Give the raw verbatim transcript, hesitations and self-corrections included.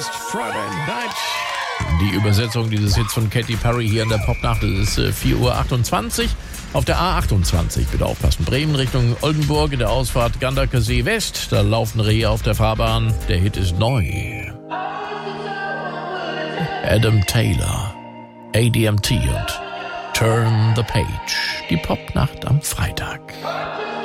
Last Friday Night. Die Übersetzung dieses Hits von Katy Perry hier in der Popnacht. Es ist äh, vier Uhr achtundzwanzig auf der A achtundzwanzig. Bitte aufpassen. Bremen Richtung Oldenburg in der Ausfahrt Ganderkesee West. Da laufen Rehe auf der Fahrbahn. Der Hit ist neu. Adam Taylor, A D M T und Turn the Page. Die Popnacht am Freitag.